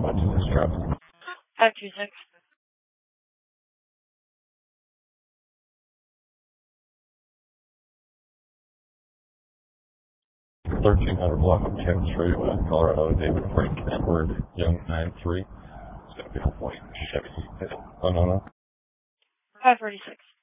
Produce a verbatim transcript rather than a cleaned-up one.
What's this traffic? five two six. thirteen hundred block of tenth Street, West Colorado, David Frank, Edward, Young, nine three. It's going to be a white Chevy. Oh, no, no. five forty six.